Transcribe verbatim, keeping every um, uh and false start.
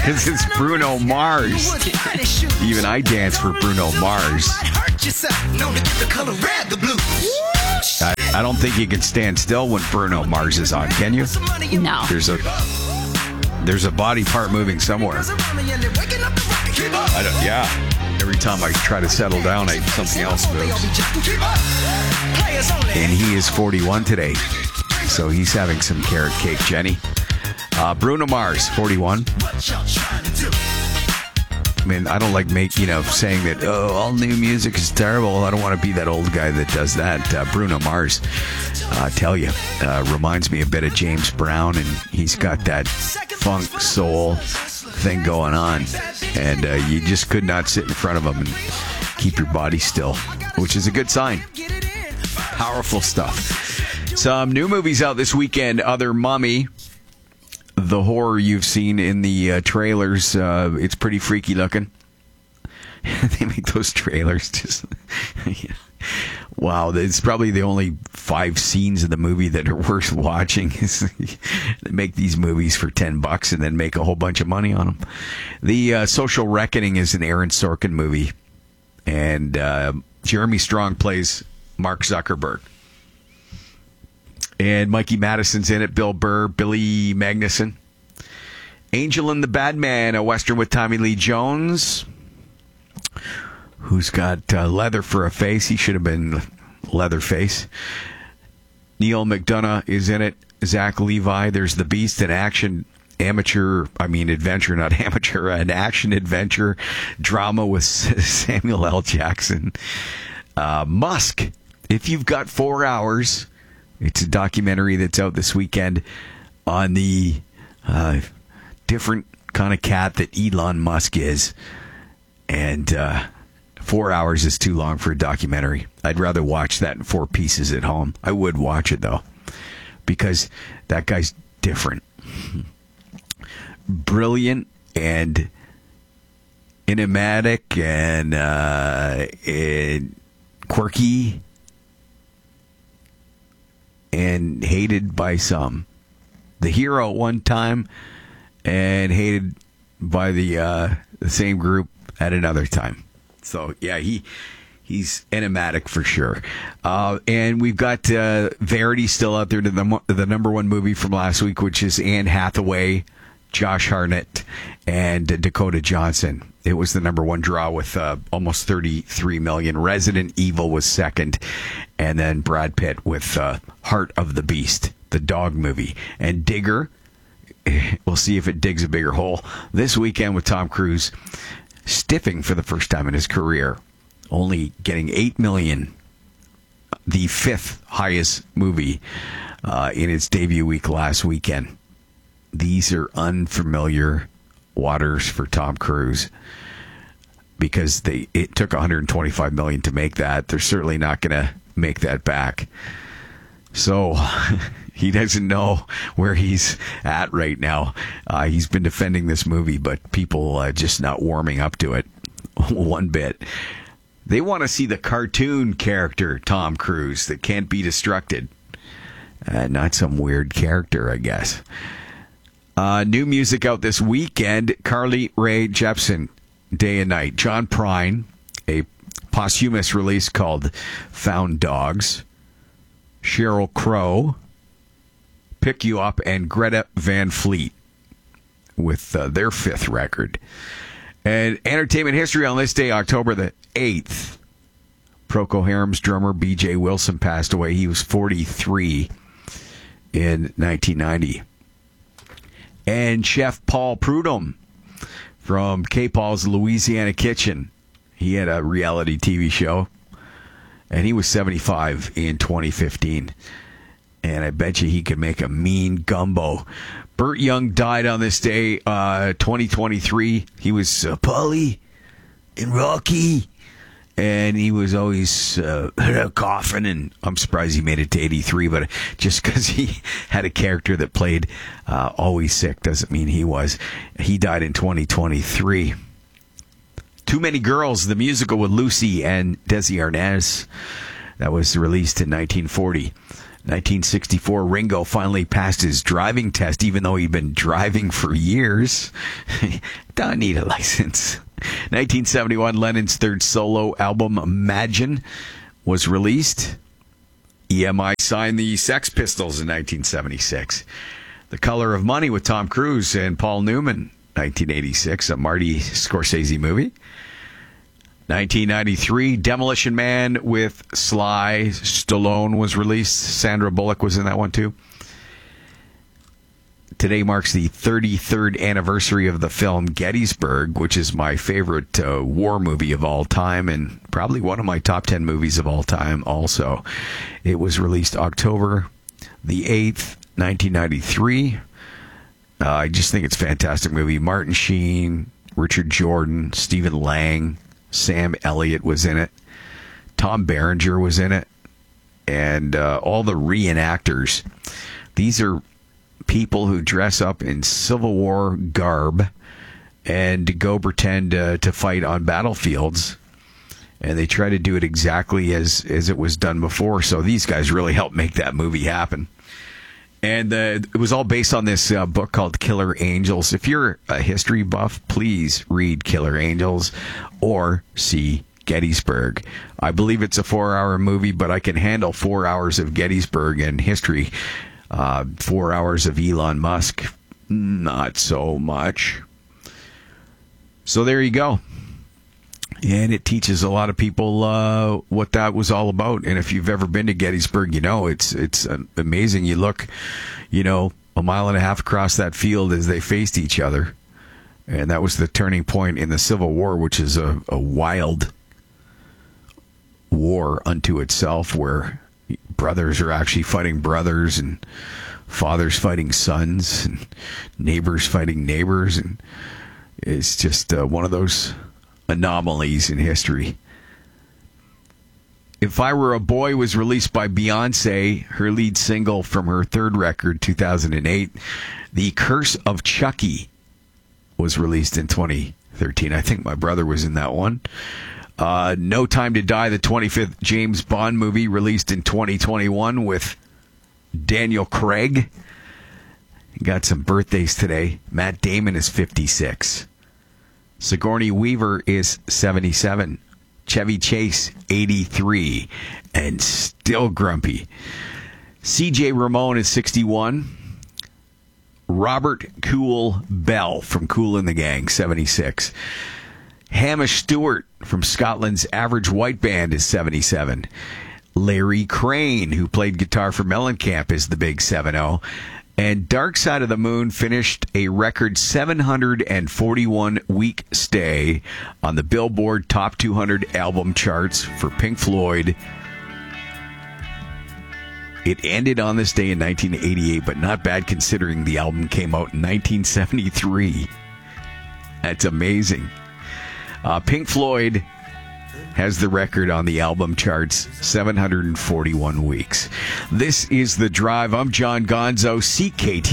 because it's Bruno Mars. Even I dance for Bruno Mars. I, I don't think you can stand still when Bruno Mars is on, can you? No. There's a there's a body part moving somewhere. I don't, yeah. Every time I try to settle down, I, something else moves. And he is forty-one today, so he's having some carrot cake, Jenny. Uh, Bruno Mars, forty-one. I mean, I don't like make you know saying that. Oh, all new music is terrible. I don't want to be that old guy that does that. Uh, Bruno Mars, I uh, tell you, uh, reminds me a bit of James Brown, and he's got that funk soul thing going on, and uh, you just could not sit in front of him and keep your body still, which is a good sign. Powerful stuff. Some new movies out this weekend. Other Mummy. The horror you've seen in the uh, trailers, uh, it's pretty freaky looking. They make those trailers just... Wow, it's probably the only five scenes of the movie that are worth watching. They make these movies for ten bucks and then make a whole bunch of money on them. The uh, Social Reckoning is an Aaron Sorkin movie. And uh, Jeremy Strong plays Mark Zuckerberg. And Mikey Madison's in it, Bill Burr, Billy Magnuson. Angel and the Bad Man, a Western with Tommy Lee Jones, who's got uh, leather for a face. He should have been Leatherface. Neil McDonough is in it. Zach Levi. There's The Beast, an action amateur, I mean adventure, not amateur, an action adventure drama with Samuel L. Jackson. Uh, Musk, if you've got four hours... It's a documentary that's out this weekend on the uh, different kind of cat that Elon Musk is. And uh, four hours is too long for a documentary. I'd rather watch that in four pieces at home. I would watch it, though, because that guy's different. Brilliant and enigmatic and, uh, and quirky. And hated by some. The hero at one time and hated by the uh, the same group at another time. So, yeah, he he's enigmatic for sure. Uh, and we've got uh, Verity still out there, to the, the number one movie from last week, which is Anne Hathaway, Josh Hartnett, and Dakota Johnson. It was the number one draw with uh, almost thirty-three million. Resident Evil was second. And then Brad Pitt with uh, Heart of the Beast, the dog movie. And Digger, we'll see if it digs a bigger hole. This weekend with Tom Cruise, stiffing for the first time in his career. Only getting eight million. The fifth highest movie uh, in its debut week last weekend. These are unfamiliar waters for Tom Cruise because they it took one hundred twenty-five million dollars to make that. They're certainly not going to make that back. So he doesn't know where he's at right now. Uh, he's been defending this movie, but people uh, just not warming up to it one bit. They want to see the cartoon character Tom Cruise that can't be destructed. Uh, not some weird character, I guess. Uh, new music out this weekend. Carly Rae Jepsen, Day and Night. John Prine, a posthumous release called Found Dogs. Sheryl Crow, Pick You Up, and Greta Van Fleet with uh, their fifth record. And entertainment history on this day, October the eighth. Procol Harum's drummer B J Wilson passed away. He was forty-three in nineteen ninety. And Chef Paul Prudhomme from K. Paul's Louisiana Kitchen. He had a reality T V show, and he was seventy-five in twenty fifteen. And I bet you he could make a mean gumbo. Burt Young died on this day, uh, twenty twenty-three. He was uh, Paulie in Rocky, and he was always uh, coughing, and I'm surprised he made it to eighty-three, but just because he had a character that played uh, always sick doesn't mean he was. He died in twenty twenty-three. Too Many Girls, the musical with Lucy and Desi Arnaz. That was released in nineteen forty. nineteen sixty-four, Ringo finally passed his driving test, even though he'd been driving for years. Don't need a license. nineteen seventy-one, Lennon's third solo album, Imagine, was released. E M I signed the Sex Pistols in nineteen seventy-six. The Color of Money with Tom Cruise and Paul Newman, nineteen eighty-six, a Marty Scorsese movie. nineteen ninety-three, Demolition Man with Sly Stallone was released. Sandra Bullock was in that one too. Today marks the thirty-third anniversary of the film Gettysburg, which is my favorite uh, war movie of all time and probably one of my top ten movies of all time also. It was released October the eighth, nineteen ninety-three. Uh, I just think it's a fantastic movie. Martin Sheen, Richard Jordan, Stephen Lang, Sam Elliott was in it. Tom Berenger was in it. And uh, all the reenactors. These are people who dress up in Civil War garb and go pretend uh, to fight on battlefields. And they try to do it exactly as, as it was done before. So these guys really helped make that movie happen. And uh, it was all based on this uh, book called Killer Angels. If you're a history buff, please read Killer Angels or see Gettysburg. I believe it's a four-hour movie, but I can handle four hours of Gettysburg and history. Uh, four hours of Elon Musk, not so much. So there you go. And it teaches a lot of people uh, what that was all about. And if you've ever been to Gettysburg, you know, it's it's amazing. You look, you know, a mile and a half across that field as they faced each other. And that was the turning point in the Civil War, which is a, a wild war unto itself, where brothers are actually fighting brothers and fathers fighting sons and neighbors fighting neighbors. And it's just uh, one of those anomalies in history. If I Were a Boy was released by Beyonce, her lead single from her third record, two thousand eight. The Curse of Chucky was released in twenty thirteen. I think my brother was in that one. Uh, No Time to Die, the twenty-fifth James Bond movie, released in twenty twenty-one with Daniel Craig. Got some birthdays today. Matt Damon is fifty-six. Sigourney Weaver is seventy-seven. Chevy Chase, eighty-three. And still grumpy. C J Ramone is sixty-one. Robert Cool Bell from Kool and the Gang, seventy-six. Hamish Stewart from Scotland's Average White Band is seventy-seven. Larry Crane, who played guitar for Mellencamp, is the big seven oh. And Dark Side of the Moon finished a record seven hundred forty-one week stay on the Billboard Top two hundred album charts for Pink Floyd. It ended on this day in nineteen eighty-eight, but not bad considering the album came out in nineteen seventy-three. That's amazing. Uh, Pink Floyd has the record on the album charts, seven hundred forty-one weeks. This is The Drive. I'm John Gonzo, C K T.